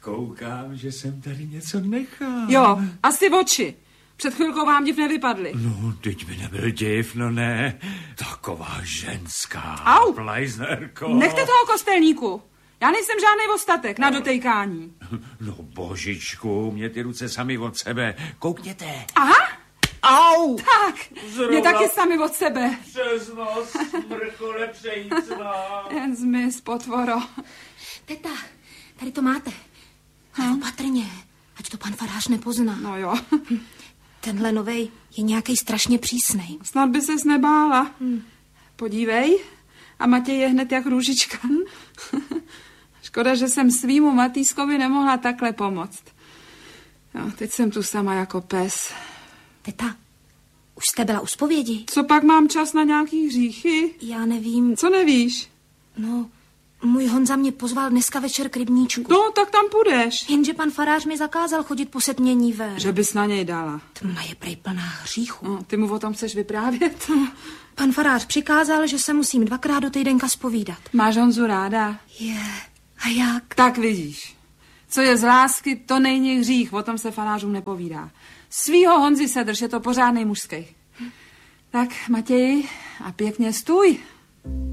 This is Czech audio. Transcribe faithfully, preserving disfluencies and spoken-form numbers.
Koukám, že jsem tady něco nechal. Jo, asi oči. Před chvilkou vám div nevypadly. No, teď by nebyl div, no ne. Taková ženská. Au! Plajznerko. Nechte toho kostelníku. Já nejsem žádný ostatek na dotejkání. No božičku, mě ty ruce sami od sebe. Koukněte. Aha! Au! Tak, Zrovna mě taky sami od sebe. Přes nos, smrchole přejícná. Jen zmiz, potvoro. Teta, tady to máte. Ale opatrně, ať to pan farář nepozná. No jo. Tenhle novej je nějaký strašně přísnej. Snad by ses nebála. Hmm. Podívej. A Matěj je hned jak růžička. Škoda, že jsem svýmu Matýskovi nemohla takhle pomoct. No, teď jsem tu sama jako pes. Teta, už jste byla u zpovědi? Co pak mám čas na nějaký hříchy? Já nevím. Co nevíš? No, můj Honza mě pozval dneska večer k rybníčku. No, tak tam půjdeš. Jenže pan farář mi zakázal chodit po setmění ven. Že bys na něj dala. Tma je prej plná hříchu. No, ty mu o tom chceš vyprávět? Pan farář přikázal, že se musím dvakrát do týdenka zpovídat. Máš Honzu ráda? Je. A jak? Tak vidíš. Co je z lásky, to není hřích, o tom se farářům nepovídá. Svýho Honzi se drž, je to pořádnej mužský. Tak, Matěji, a pěkně stůj.